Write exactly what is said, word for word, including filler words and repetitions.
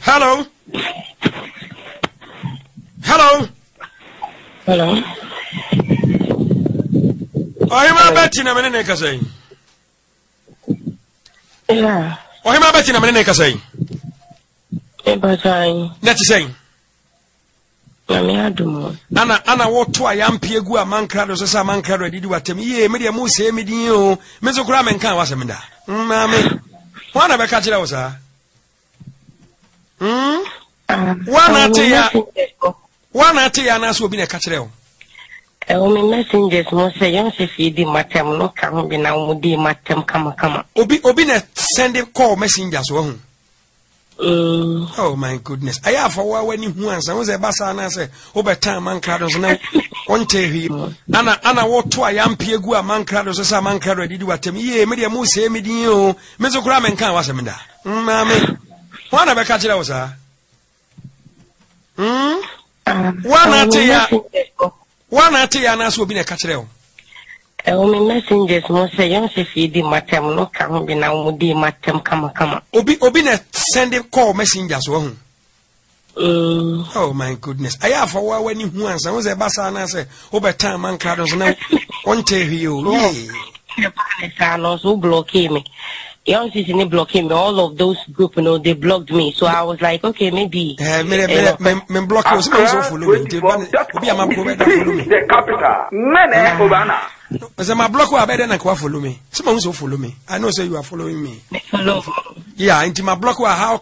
Hello. Hello. Hello. Oh, you my betting a minute, Casay. Yeah. Oh, you my betting a minute, Casay. That's saying. Anna, Anna, what to I am Piegua, Mancrado, Sasa Mancrado, did what to me, Media Muse, Medio, Mesogram and Can was a minda. Mammy, one of a catcher was a. Hmm? One at you. One at you, and us will be a catcher. Only messengers must say, young if you did matem, no come be now, would be matem, come, come. Obi, Obina send a call messengers. Mm. Oh my goodness. I have for when you once I was a bassa and I say, over time, man cradles now. One tell him, Anna, Anna, what to I am Piegua, man cradles, as a man cradle did what to me, ye, media muse, medio, mesogram and can was a minda. Mammy, one of a catcher was a. Hmm? One at you, one at you, and us will be a catcher. Only messengers must say, young if you did matem, no come be now, would be matem, come, come. Obi, Obina send a call messengers. Mm. Oh my goodness. I have for when you once I was a bassa and I say, over time, man cradles now. One tell you, yeah. So blocking me. Young is in blocking me. All of those group, you know, they blocked me. So I was like, okay, maybe. Eh, me, me, me, me block you. So so follow me. Be a man provider follow me. The capital. Mene Obana. As my block will better than follow me. Someone so follow me. I know say you are following me. Follow. Yeah, into my block will how